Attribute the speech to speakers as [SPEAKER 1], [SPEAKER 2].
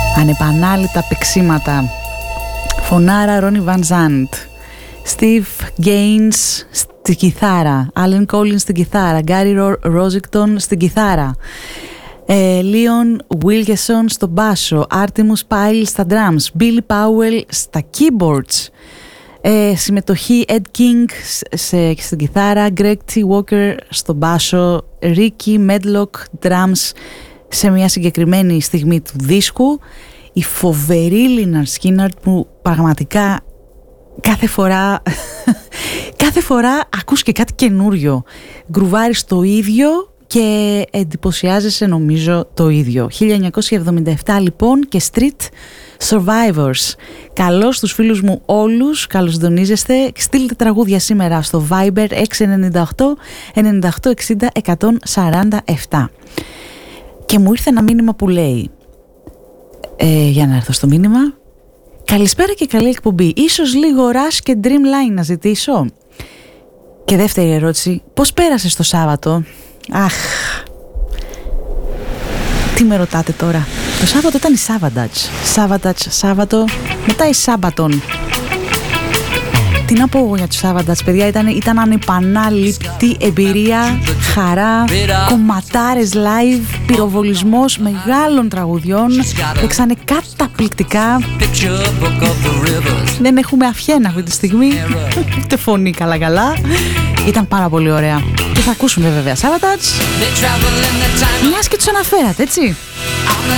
[SPEAKER 1] Ανεπανάληπτα παίξήματα. Φωνάρα Ρόνι Βαν Ζαντ, Steve Gaines στην κιθάρα, Alan Collins στην κιθάρα, Gary Rossington στην κιθάρα, Leon Wilkeson στο μπάσο, Artemus Pyle στα drums, Billy Powell στα keyboards, συμμετοχή Ed King στην κιθάρα, Greg T. Walker στο μπάσο, Ricky Medlock drums σε μια συγκεκριμένη στιγμή του δίσκου, η φοβερή Lynyrd Skynyrd που πραγματικά κάθε φορά ακούς και κάτι καινούριο, γκρουβάρεις το ίδιο και εντυπωσιάζεσαι νομίζω το ίδιο. 1977 λοιπόν και Street Survivors. Καλώς στους φίλους μου όλους, καλώς συντονίζεστε, στείλτε τραγούδια σήμερα στο Viber 698 98 60 147. Και μου ήρθε ένα μήνυμα που λέει, για να έρθω στο μήνυμα, καλησπέρα και καλή εκπομπή, ίσως λίγο Rush και Dreamline να ζητήσω. Και δεύτερη ερώτηση, πώς πέρασες το Σάββατο? Αχ, τι με ρωτάτε τώρα? Το Σάββατο ήταν η Σάββατο, μετά η Σάββατον. Τι να πω εγώ για τους Σάββατας, παιδιά, ήταν ανεπανάληπτη εμπειρία, χαρά, κομματάρες live, πυροβολισμός μεγάλων τραγουδιών, παίξανε καταπληκτικά. Δεν έχουμε αυχένα αυτή τη στιγμή, ούτε φωνή καλά. Ήταν πάρα πολύ ωραία. Και θα ακούσουμε βέβαια Σάββατας, μιας και τους αναφέρατε, έτσι.